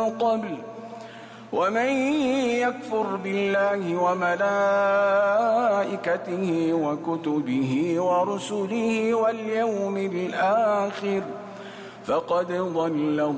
قبل ومن يكفر بالله وملائكته وكتبه ورسله واليوم الآخر فقد ضل